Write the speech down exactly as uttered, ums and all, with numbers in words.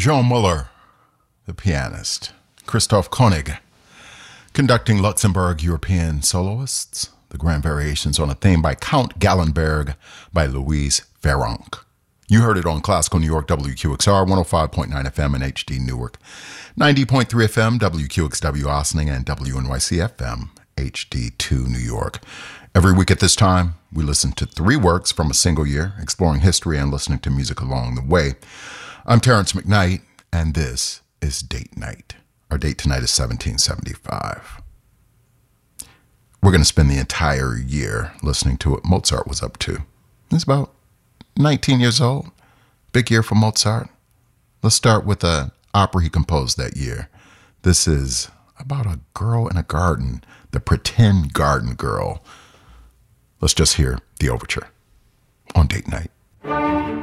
Joe Muller, the pianist. Christoph Koenig, conducting Luxembourg European soloists. The grand variations on a theme by Count Gallenberg by Louise Farrenc. You heard it on Classical New York, W Q X R, one oh five point nine F M and H D Newark, ninety point three F M, W Q X W Ossining, and W N Y C F M, H D two New York. Every week at this time, we listen to three works from a single year, exploring history and listening to music along the way. I'm Terrence McKnight, and this is Date Night. Our date tonight is seventeen seventy-five. We're going to spend the entire year listening to what Mozart was up to. He's about nineteen years old. Big year for Mozart. Let's start with an opera he composed that year. This is about a girl in a garden, the Pretend Garden Girl. Let's just hear the overture on Date Night.